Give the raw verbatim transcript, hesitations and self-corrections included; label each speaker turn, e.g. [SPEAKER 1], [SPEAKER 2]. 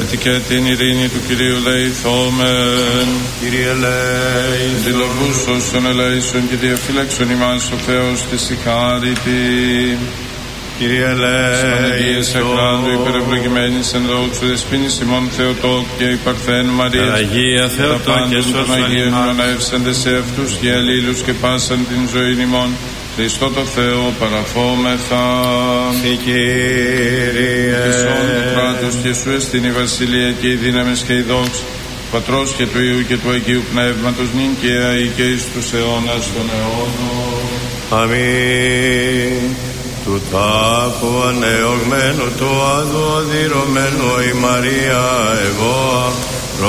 [SPEAKER 1] και την ειρήνη του Κυρίου λεηθόμεν.
[SPEAKER 2] Κύριε ελέησον.
[SPEAKER 1] Δηλωβούς όσων ελέησον και διαφύλαξον ημάς ο Θεός της η χάρητη.
[SPEAKER 2] Κύριε ελέησον.
[SPEAKER 1] Παναγίας Ακράντου υπερευλογημένης εν δόξου δεσποίνης ημών Θεοτόκ και η Παρθένου Μαρίας.
[SPEAKER 2] Αγία Θεοτόκ και σώσον
[SPEAKER 1] Αγίων
[SPEAKER 2] ημάς.
[SPEAKER 1] ανεύσαντε σε αυτούς και αλλήλους και πάσαν την ζωή ημών. Χριστό το Θεό παραφόμεθα.
[SPEAKER 2] Συ Κύριε.
[SPEAKER 1] Ισόν του κράτους και σου εστίν η βασιλεία και η δύναμης και η δόξα Πατρός και του Υιού και του Αγίου Πνεύματος νυν και αεί και εις τους αιώνας των αιώνων.
[SPEAKER 2] Αμήν. Του τάφου ανεωγμένου του άδου αδειρωμένου η Μαρία εγώ